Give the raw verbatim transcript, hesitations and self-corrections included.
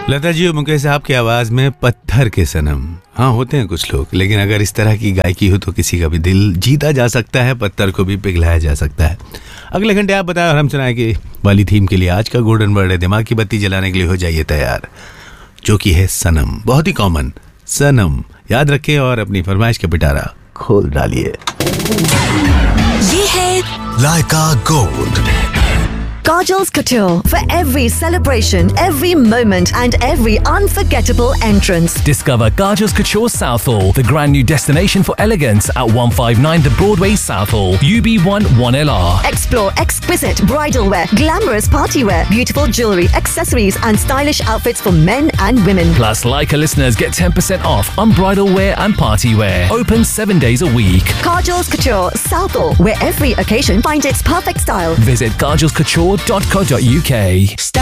लता जी और मुकेश साहब की आवाज में पत्थर के सनम। हाँ, होते हैं कुछ लोग, लेकिन अगर इस तरह की गायकी हो तो किसी का भी दिल जीता जा सकता है, पत्थर को भी पिघलाया जा सकता है। अगले घंटे आप बताएं और हम सुनाए कि वाली थीम के लिए आज का गोल्डन वर्ड है दिमाग की बत्ती जलाने के लिए हो जाइए तैयार, जो कि है सनम। बहुत ही कॉमन सनम याद रखें और अपनी फरमाइश का पिटारा खोल डालिए। ये है लाइका gold, Kajal's Couture for every celebration, every moment and every unforgettable entrance. Discover Kajal's Couture Southall, the grand new destination for elegance at one fifty-nine The Broadway Southall, U B one one L R. Explore exquisite bridal wear, glamorous party wear, beautiful jewelry, accessories and stylish outfits for men and women. Plus, Leica listeners get ten percent off on bridal wear and party wear. Open seven days a week. Kajal's Couture Southall, where every occasion finds its perfect style. Visit kajals couture dot co dot U K.